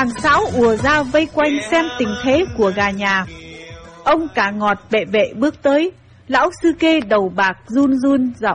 Hàng Sáo ùa ra vây quanh xem tình thế của gà nhà. Ông Cả Ngọt bệ bệ bước tới. Lão sư kê đầu bạc run run giọng: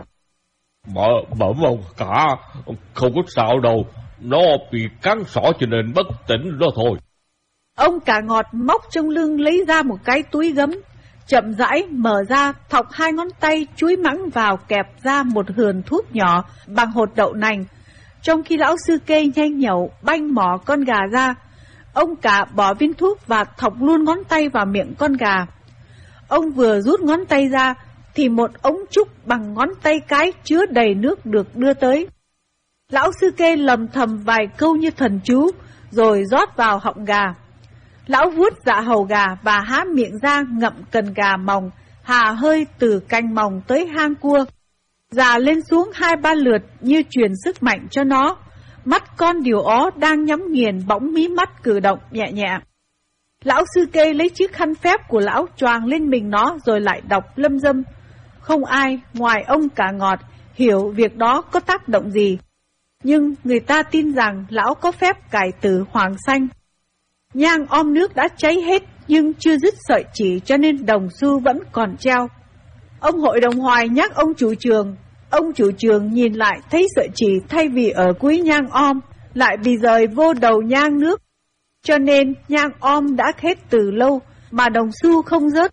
Bẩm ông cả, không có sao đâu, nó bị cắn sọ cho nên bất tỉnh đó thôi. Ông Cả Ngọt móc trong lưng lấy ra một cái túi gấm, chậm rãi mở ra, thọc 2 ngón tay chúi mắng vào, kẹp ra một hườn thuốc nhỏ bằng hột đậu nành. Trong khi lão sư kê nhanh nhẩu banh mỏ con gà ra, ông Cả bỏ viên thuốc và thọc luôn ngón tay vào miệng con gà. Ông vừa rút ngón tay ra thì một ống trúc bằng ngón tay cái chứa đầy nước được đưa tới. Lão sư kê lầm thầm vài câu như thần chú rồi rót vào họng gà. Lão vuốt dạ hầu gà và há miệng ra ngậm cần gà mòng, hà hơi từ canh mòng tới hang cua. Già lên xuống 2-3 lượt như truyền sức mạnh cho nó. Mắt con điều ó đang nhắm nghiền bỗng mí mắt cử động nhẹ nhẹ. Lão sư kê lấy chiếc khăn phép của lão choàng lên mình nó rồi lại đọc lâm dâm. Không ai ngoài ông Cả Ngọt hiểu việc đó có tác động gì, nhưng người ta tin rằng lão có phép cải tử hoàng sanh. Nhang om nước đã cháy hết nhưng chưa dứt sợi chỉ, cho nên đồng xu vẫn còn treo. Ông hội đồng hoài nhắc ông chủ trường. Ông chủ trường nhìn lại thấy sợi chỉ thay vì ở cuối nhang om lại bị rời vô đầu nhang nước, cho nên nhang om đã hết từ lâu mà đồng xu không rớt.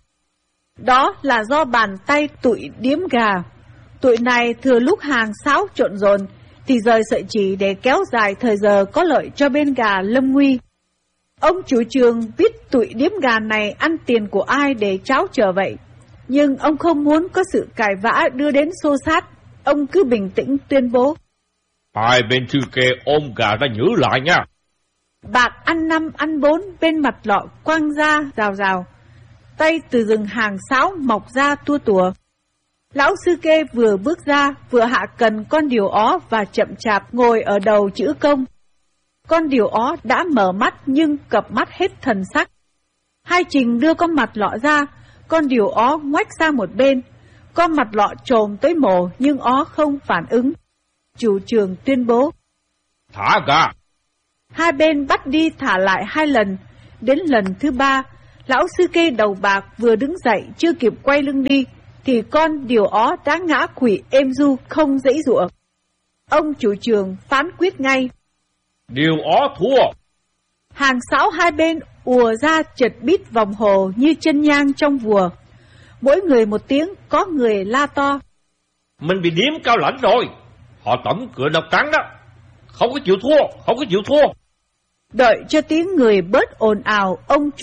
Đó là do bàn tay tụi điếm gà. Tụi này thừa lúc Hàng Sáo trộn rộn thì rời sợi chỉ để kéo dài thời giờ có lợi cho bên gà lâm nguy. Ông chủ trường biết tụi điếm gà này ăn tiền của ai để tráo trở vậy, nhưng ông không muốn có sự cãi vã đưa đến xô xát. Ông cứ bình tĩnh tuyên bố: Hai bên sư kê ôm gà ra nhử lại nha. Bạc ăn 5 ăn 4 bên mặt lọ quăng ra rào rào. Tay từ rừng Hàng Sáo mọc ra tua tủa. Lão sư kê vừa bước ra vừa hạ cần con điều ó và chậm chạp ngồi ở đầu chữ công. Con điều ó đã mở mắt nhưng cặp mắt hết thần sắc. Hai Trình đưa con mặt lọ ra, con điều ó ngoách sang một bên. Con mặt lọ trồm tới mổ nhưng ó không phản ứng. Chủ trường tuyên bố: Thả gà. Hai bên bắt đi thả lại 2 lần. Đến lần thứ 3, lão sư kê đầu bạc vừa đứng dậy chưa kịp quay lưng đi thì con điều ó đã ngã quỵ êm du không giãy giụa. Ông chủ trường phán quyết ngay: Điều ó thua. Hàng Sáo hai bên ùa ra chật bít vòng hồ như chân nhang trong vùa. Mỗi người một tiếng, có người la to: Mình bị điếm Cao Lãnh rồi. Họ tẩm cửa độc trắng đó. Không có chịu thua, không có chịu thua. Đợi cho tiếng người bớt ồn ào, ông